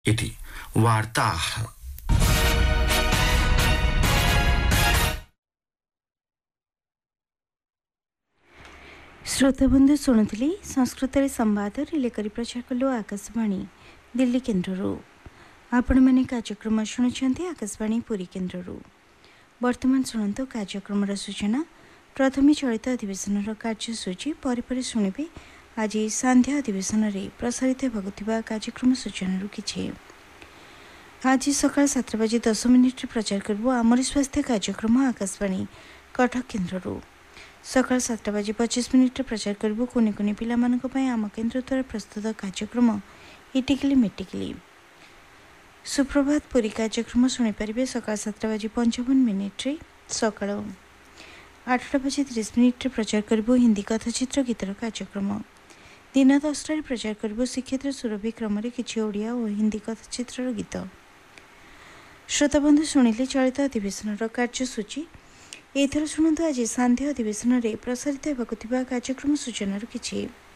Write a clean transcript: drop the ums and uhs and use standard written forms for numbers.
इति वार्ताः। श्रोताबंधु शुणुली संस्कृत संवाद रिले करी प्रचार कलु आकाशवाणी दिल्ली केन्द्र। आपण मैंने कार्यक्रम शुणुंट आकाशवाणी पुरी केन्द्र। वर्तमान शुणु कार्यक्रम सूचना। प्रथमे चलित अधिवेशन कार्यसूची पर शुणे आज सांध्या अधिवेशन में प्रसारित होगा कार्यक्रम सूचना किछि। आज सकाल 7:10 प्रचार करू आमर स्वास्थ्य कार्यक्रम आकाशवाणी कटक केन्द्र। सकाल 7:25 प्रचार करू कुनि कुनि पिला मानक पई आम केन्द्र द्वारा प्रस्तुत कार्यक्रम इटिकली मिटिकली। सुप्रभात पुरी कार्यक्रम शुणी पारे सकाल 7:55 सकाल 8:30 प्रचार करू हिंदी कथाचित्र गीतर कार्यक्रम। दिन 10 प्रचार करू श्रीक्षेत्र सुरभि क्रम किछि ओडिया और हिंदी कथाचित्र गीत। श्रोताबंधु शुणिले चलित अधिवेशन कार्यसूची। एथर शुणु आज सांध्य अधिवेशन में प्रसारित होगा कार्यक्रम सूचना किछि।